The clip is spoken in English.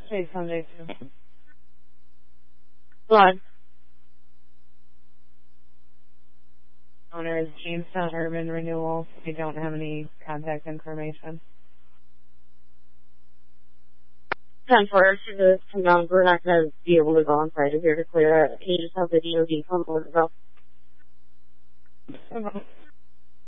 say Sunday too. What? Owner is Jamestown Urban Renewal. We don't have any contact information. 10-4 to come down. We're not going to be able to go on site here to clear it. Can you just have the DOD come over to go? Okay.